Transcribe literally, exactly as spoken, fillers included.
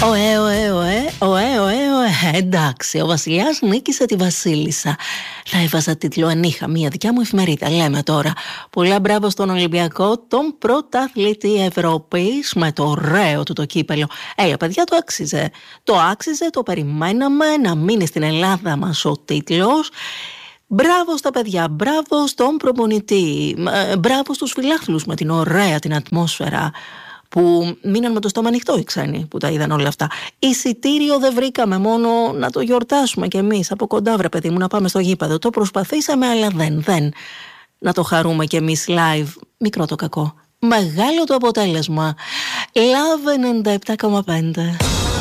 Ωε, ωε, ωε, ωε, ωε, ωε. Εντάξει, ο βασιλιάς νίκησε τη βασίλισσα. Θα έβαζα τίτλο αν είχα μία δικιά μου εφημερίδα, λέμε τώρα. Πολλά μπράβο στον Ολυμπιακό, τον πρωταθλητή Ευρώπης, με το ωραίο του το κύπελο. Ε, παιδιά, το άξιζε. Το άξιζε, το περιμέναμε να μείνει στην Ελλάδα μας ο τίτλος. Μπράβο στα παιδιά, μπράβο στον προπονητή, μπράβο στους φιλάθλους με την ωραία την ατμόσφαιρα, που μείναν με το στόμα ανοιχτό οι ξένοι που τα είδαν όλα αυτά. Εισιτήριο δεν βρήκαμε, μόνο να το γιορτάσουμε κι εμείς από κοντά, βρε παιδί μου, να πάμε στο γήπεδο. Το προσπαθήσαμε, αλλά δεν, δεν. Να το χαρούμε κι εμείς live. Μικρό το κακό, μεγάλο το αποτέλεσμα. Love ενενήντα επτά κόμμα πέντε.